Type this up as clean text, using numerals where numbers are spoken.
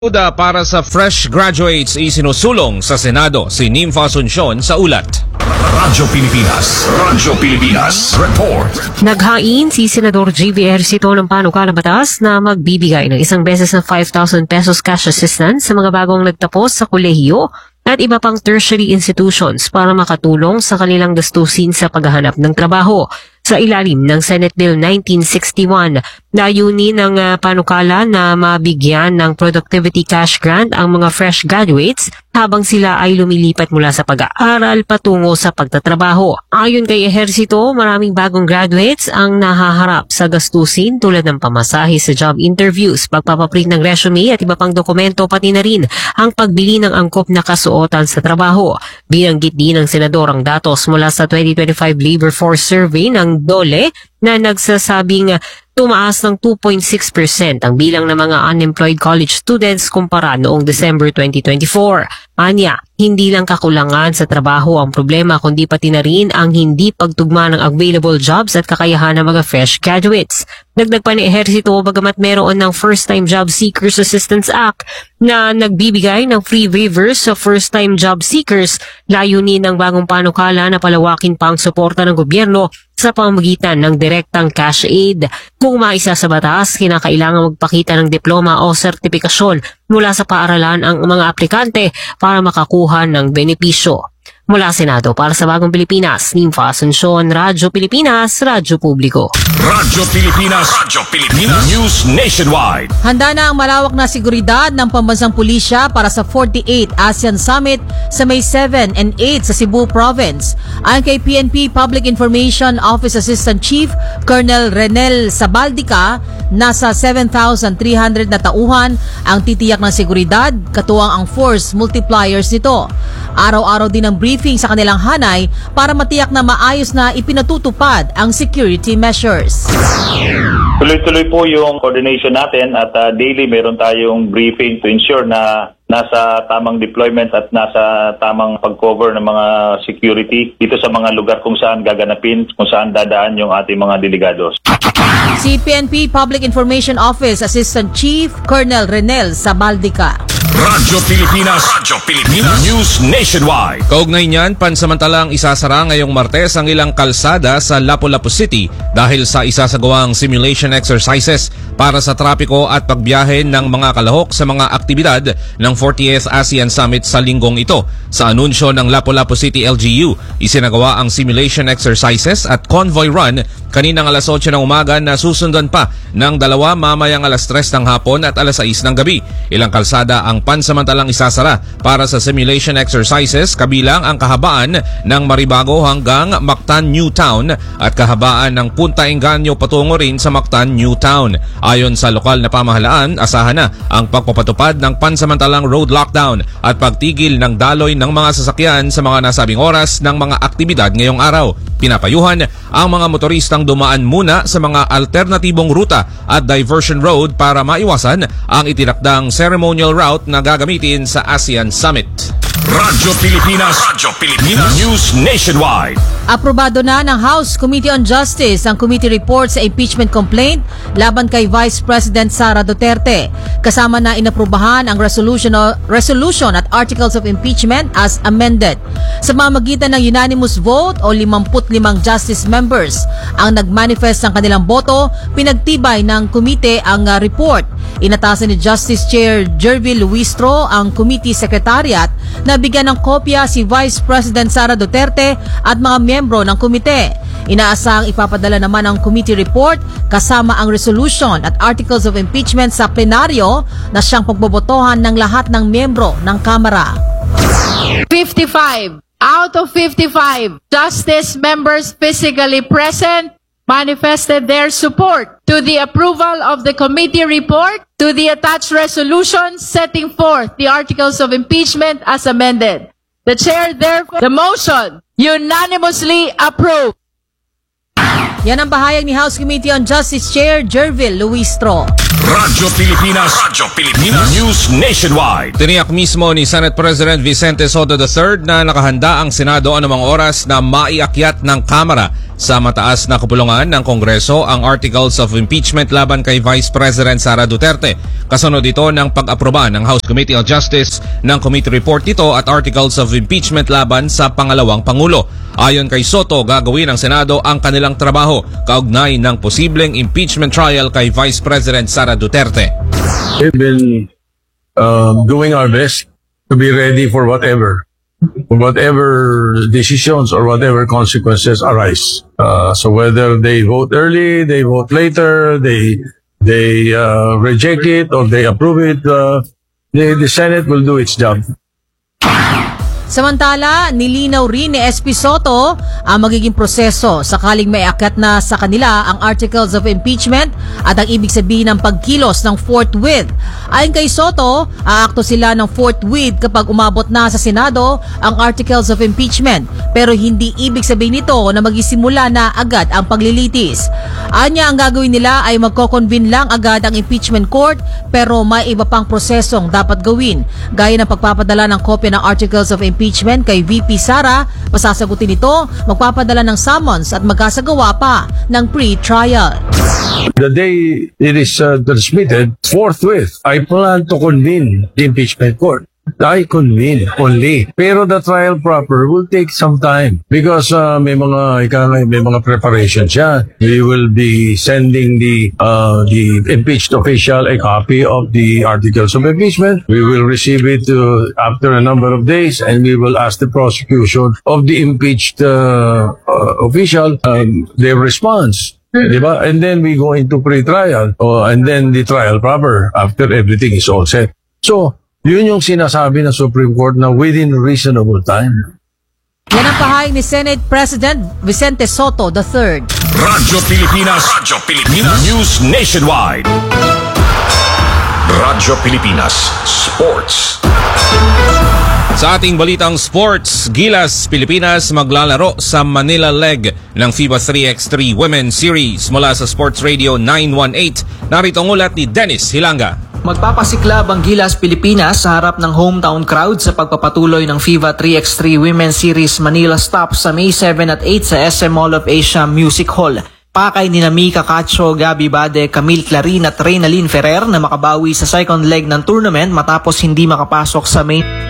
Ayuda para sa fresh graduates isinusulong sa Senado si Nympha Asuncion sa ulat. Radyo Pilipinas Report. Naghain si Senador J.V. Ejercito ng panukalang batas na magbibigay ng isang beses na 5,000 pesos cash assistance sa mga bagong nagtapos sa kolehiyo at iba pang tertiary institutions para makatulong sa kanilang gastusin sa paghahanap ng trabaho. Sa ilalim ng Senate Bill 1961, layunin ng panukala na mabigyan ng productivity cash grant ang mga fresh graduates habang sila ay lumilipat mula sa pag-aaral patungo sa pagtatrabaho. Ayon kay Ejercito, maraming bagong graduates ang nahaharap sa gastusin tulad ng pamasahe sa job interviews, pagpapaprint ng resume at iba pang dokumento, pati na rin ang pagbili ng angkop na kasuotan sa trabaho. Binanggit din ng senador ang datos mula sa 2025 Labor Force Survey ng DOLE na nagsasabing tumaas ng 2.6% ang bilang ng mga unemployed college students kumpara noong December 2024. Anya, hindi lang kakulangan sa trabaho ang problema kundi pati na rin ang hindi pagtugma ng available jobs at kakayahan ng mga fresh graduates. Dagdag pa ni Ejercito, bagamat meron ng First-Time Job Seekers Assistance Act na nagbibigay ng free waivers sa first-time job seekers, layunin ng bagong panukala na palawakin pa ang suporta ng gobyerno sa pamamagitan ng direktang cash aid. Kung maisa sa batas, kinakailangan magpakita ng diploma o sertipikasyon mula sa paaralan ang mga aplikante para makakuha ng benepisyo. Mula Senado para sa Bagong Pilipinas, Nympha Asuncion, Radyo Pilipinas, Radyo Publiko. Radyo Pilipinas News Nationwide. Handa na ang malawak na seguridad ng pambansang pulisya para sa 48th ASEAN Summit sa May 7 and 8 sa Cebu Province. Ayon kay PNP Public Information Office Assistant Chief Colonel Renel Sabaldica, nasa 7,300 na tauhan ang titiyak ng seguridad, katuwang ang force multipliers nito. Araw-araw din ang briefing sa kanilang hanay para matiyak na maayos na ipinatutupad ang security measures. Tuloy-tuloy po yung coordination natin at daily meron tayong briefing to ensure na nasa tamang deployment at nasa tamang pag-cover ng mga security dito sa mga lugar kung saan gaganapin, kung saan dadaan yung ating mga delegados. Si PNP Public Information Office Assistant Chief Colonel Renel Sabaldica. Radyo Pilipinas News Nationwide. Kaugnay niyan, pansamantalang isasara ngayong Martes ang ilang kalsada sa Lapu-Lapu City dahil sa isasagawang simulation exercises para sa trapiko at pagbiyahe ng mga kalahok sa mga aktibidad ng 40th ASEAN Summit sa linggong ito. Sa anunsyo ng Lapu-Lapu City LGU, isinagawa ang simulation exercises at convoy run kaninang alas 8 ng umaga na susundan pa ng dalawa mamayang alas 3 ng hapon at alas 6 ng gabi. Ilang kalsada ang pansamantalang isasara para sa simulation exercises, kabilang ang kahabaan ng Maribago hanggang Mactan New Town at kahabaan ng Punta Engaño patungo rin sa Mactan New Town. Ayon sa lokal na pamahalaan, asahan na ang pagpapatupad ng pansamantalang road lockdown at pagtigil ng daloy ng mga sasakyan sa mga nasabing oras ng mga aktibidad ngayong araw. Pinapayuhan ang mga motoristang dumaan muna sa mga alternatibong ruta at diversion road para maiwasan ang itinakdang ceremonial route na gagamitin sa ASEAN Summit. Radyo Pilipinas News Nationwide. Aprobado na ng House Committee on Justice ang committee report sa impeachment complaint laban kay Vice President Sara Duterte. Kasama na inaprubahan ang resolution at articles of impeachment as amended. Sa pamamagitan ng unanimous vote o 55 justice members ang nagmanifest ng kanilang boto, pinagtibay ng komite ang report. Inatasan ni Justice Chair Jervil Luistro ang committee secretariat na bigyan ng kopya si Vice President Sara Duterte at mga miyembro ng komite. Inaasahang ipapadala naman ang committee report kasama ang resolution at articles of impeachment sa plenaryo na siyang pagbobotohan ng lahat ng miyembro ng Kamara. 55 out of 55 justice members physically present manifested their support to the approval of the committee report to the attached resolution setting forth the articles of impeachment as amended. The chair therefore the motion unanimously approved. Yan ang bahayag ni House Committee on Justice Chair Jervil Luistro. Radyo Pilipinas. Radyo Pilipinas. News Nationwide. Tiniyak mismo ni Senate President Vicente Soto III na nakahanda ang Senado anumang oras na maiakyat ng Kamara sa mataas na kapulungan ng Kongreso ang Articles of Impeachment laban kay Vice President Sara Duterte. Kasunod ito ng pag-aproba ng House Committee on Justice ng committee report nito at Articles of Impeachment laban sa pangalawang Pangulo. Ayon kay Soto, gagawin ng Senado ang kanilang trabaho kaugnay ng posibleng impeachment trial kay Vice President Sara Duterte. We've been doing our best to be ready for whatever decisions or whatever consequences arise. So whether they vote early, they vote later, they reject it or they approve it, the Senate will do its job. Samantala, nilinaw rin ni SP Soto ang magiging proseso sakaling may akyat na sa kanila ang Articles of Impeachment at ang ibig sabihin ng pagkilos ng forthwith. Ayon kay Soto, aakto sila ng forthwith kapag umabot na sa Senado ang Articles of Impeachment, pero hindi ibig sabihin nito na magisimula na agad ang paglilitis. Anya, ang gagawin nila ay magko-convene lang agad ang impeachment court, pero may iba pang prosesong dapat gawin, gaya ng pagpapadala ng kopya ng Articles of Impeachment kay VP Sara. Masasagutin ito, magpapadala ng summons at magkasagawa pa ng pre-trial. The day it is transmitted, forthwith, I plan to convene the impeachment court. I convene only. Pero the trial proper will take some time because may mga preparations siya. We will be sending the impeached official a copy of the Articles of Impeachment. We will receive it after a number of days, and we will ask the prosecution of the impeached official their response. Diba? And then we go into pre-trial and then the trial proper after everything is all set. So, yun yung sinasabi ng Supreme Court na within reasonable time. Yan ang pahayag ni Senate President Vicente Soto III. Radyo Pilipinas. Radyo Pilipinas. News Nationwide. Radyo Pilipinas Sports. Sa ating balitang sports, Gilas Pilipinas maglalaro sa Manila leg ng FIBA 3x3 Women's Series mula sa Sports Radio 918. Narito ang ulat ni Dennis Hilanga. Magpapasiklab ang Gilas Pilipinas sa harap ng hometown crowd sa pagpapatuloy ng FIBA 3x3 Women's Series Manila Stop sa May 7 at 8 sa SM Mall of Asia Music Hall. Pakay ni Mika Cacho, Gabi Bade, Camille Clarin at Reynalyn Ferrer na makabawi sa second leg ng tournament matapos hindi makapasok sa main